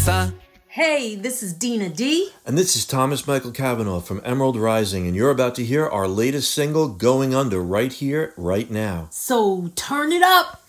piazza. Hey, this is Dina D. And this is Thomas Michael Cavanaugh from Emerald Rising, and you're about to hear our latest single, Going Under, right here, right now. So turn it up.